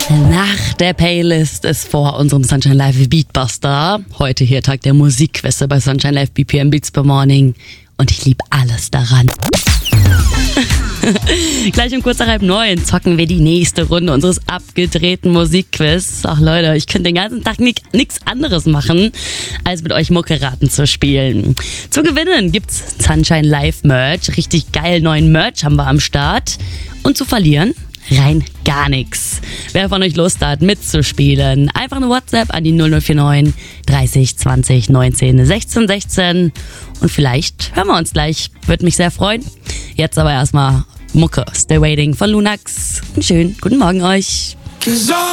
Nach der Playlist ist vor unserem Sunshine Live Beatbuster. Heute hier Tag der Musikquizze bei Sunshine Live BPM Beats per Morning. Und ich liebe alles daran. Gleich um kurz nach 8:30 zocken wir die nächste Runde unseres abgedrehten Musikquiz. Ach Leute, ich könnte den ganzen Tag nichts anderes machen, als mit euch Mucke-Raten zu spielen. Zu gewinnen gibt's Sunshine Live Merch. Richtig geil neuen Merch haben wir am Start. Und zu verlieren? Rein gar nichts. Wer von euch Lust hat, mitzuspielen, einfach eine WhatsApp an die 0049 30 20 19 16 16 und vielleicht hören wir uns gleich. Würde mich sehr freuen. Jetzt aber erstmal Mucke, Stay Waiting von Lunax. Einen schönen guten Morgen euch.